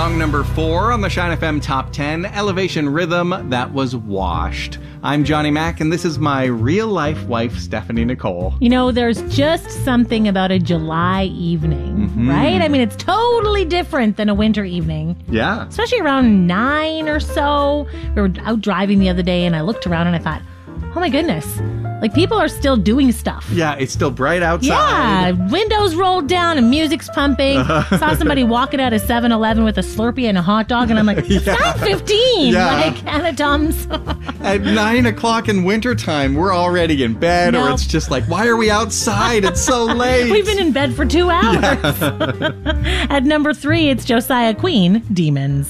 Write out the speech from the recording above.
Song number 4 on the Shine FM Top 10, Elevation Rhythm, that was Washed. I'm Johnny Mac, and this is my real-life wife, Stephanie Nicole. You know, there's just something about a July evening, right? I mean, it's totally different than a winter evening. Yeah. Especially around 9 or so. We were out driving the other day, and I looked around and I thought, oh my goodness. Like, people are still doing stuff. Yeah, it's still bright outside. Yeah, windows rolled down and music's pumping. Saw somebody walking out of 7-Eleven with a Slurpee and a hot dog, and I'm like, it's 9:15. Yeah. Like, Anna Tums. At 9 o'clock in wintertime, we're already in bed, or it's just like, why are we outside? It's so late. We've been in bed for 2 hours. Yeah. At number 3, it's Josiah Queen, Demons.